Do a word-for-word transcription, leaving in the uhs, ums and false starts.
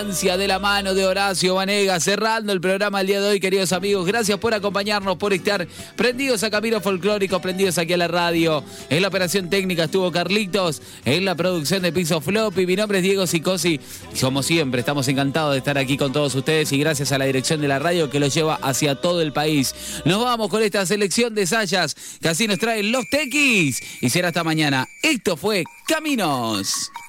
De la mano de Horacio Banega, cerrando el programa el día de hoy, queridos amigos. Gracias por acompañarnos, por estar prendidos a Caminos Folclóricos, prendidos aquí a la radio. En la operación técnica estuvo Carlitos, en la producción de Piso Floppy. Mi nombre es Diego Sicosi. Como siempre, estamos encantados de estar aquí con todos ustedes y gracias a la dirección de la radio que los lleva hacia todo el país. Nos vamos con esta selección de sayas que así nos traen los tequis. Y será hasta mañana. Esto fue Caminos.